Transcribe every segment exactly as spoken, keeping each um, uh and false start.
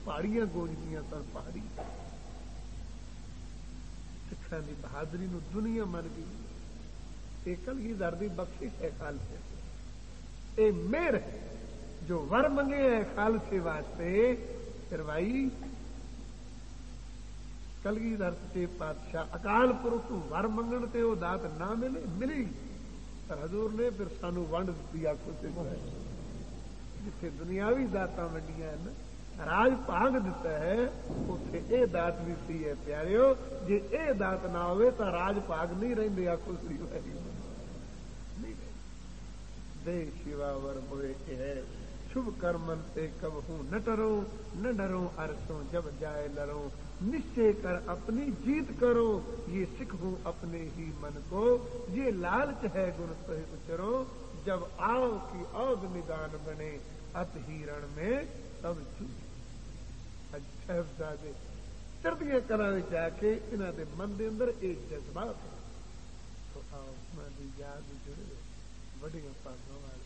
پہاڑیاں گونجدیاں سن پہاڑی سکھاں دی بہادری نو دنیا من گئی. یہ کلگیدھر دی بخشش ہے خالصے سے، یہ مہر ہے جو ور منگے ہیں خالصے واسطے. پھر بھائی کلگیدھر سچے پاتشاہ اکال پورکھ ور منگن تے وہ دات نہ ملے ملی، پر حضور نے پھر سانو ونڈ دیتی. آخو سے جتھے دنیاوی داتاں ونڈیاں ہیں راج پاگ دیتا ہے، اتنے اے دات بھی سی ہے پیاریو. جی اے دات نہ ہوئے تو راج پاگ نہیں رہندے. آخو سی نہیں دے شیوا ور ہوئے کہ ہے شبھ کرمن سے کب ہوں نہ ڈرو نہ ڈرو عرصوں جب جائے لڑو. نشچے کر اپنی جیت کرو یہ سکھوں اپنے ہی من کو. یہ لالچ ہے گن سہ اچرو جب آؤ کی اوگ نگان بنے ات ہیرن میں تب چوٹ. صاحبزادے چردیاں کلاں وچ آ کے انہاں دے من دے اندر ایک جذبات ہے. تو آؤ انہاں دی یاد جڑے بڑیاں پاگاں والے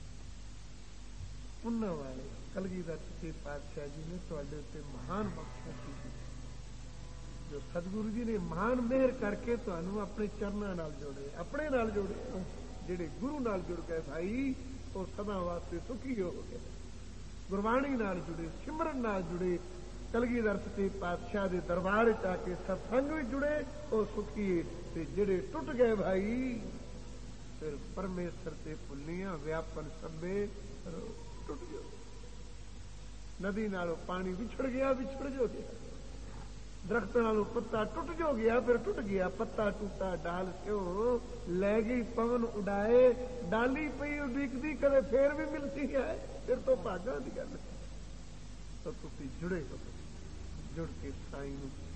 انہاں والے کلگیدھر سچے پاتشاہ جی نے تواڈے تے مہان بخشش کی، جو سدگرو جی نے مہان مہر کر کے تانوں اپنے چرناں نال جوڑے، اپنے نال جوڑے. جڑے گرو نال جڑ گئے بھائی وہ سدا واسطے سکھی ہو گئے. گروانی نال جڑے، سمرن نال جڑے، کلگیدھر سچے پاتشاہ دے دربار چ آ کے ستسنگ وچ جڑے وہ سکھی. تے جڑے ٹوٹ گئے بھائی پھر پرمیشر تے پلیاں ویاپن سبے ٹوٹ گئے. ندی نالوں پانی بچھڑ گیا بچھڑ جو گیا، درخت نالوں پتا ٹوٹ جو گیا پھر ٹوٹ گیا. پتا ٹوٹا ڈال کیوں لے گئی پون اڈائے، ڈالی پئی اڈیکتی کدے پھر بھی ملتی ہے. پھر تو بھاگاں دی گل ہے. تو تسی جڑے ہو، جڑ کے سائیں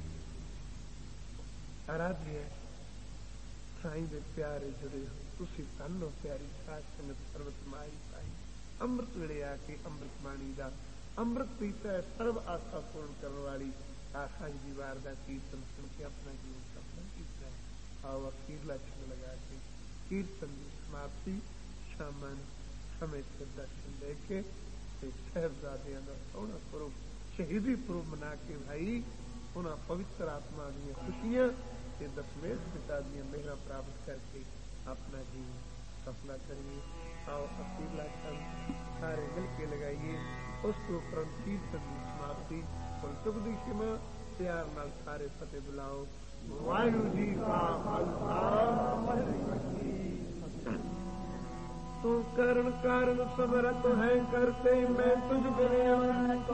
آرادھیا سائیں دے پیارے جڑے ہو. تسی تن ہو پیاری ساتھ سنگت سروت مائی سائیں امرت ویلے آ کے امرت بانی دا امرت پیتا ہے. سرب آسا پورن کرنے والی آخا جی وار کا کیرتن سن کے اپنا جیون سفل کیتا ہے. آؤ اخیرلا چھن لگا کے کیرتن کی سماپتی شامن سمے سے درشن دے کے صاحبزادیاں کا سونا پورو شہیدی پورو منا کے بھائی انہاں پوتر آتما دیا خوشیاں تے دسویں پتا دیا مہرا پراپت کر کے اپنا جیون سفلا کریے. آؤ اخیرلا چھن سارے مل کے لگائیے. اس کو اپرنت کیرتن کی سماپتی چک دی شما پیار نال سارے فتح بلاؤ. واحگرو جی کا خالصہ تو کرن کارن سمرت ہے کرتے میں تجھ بنے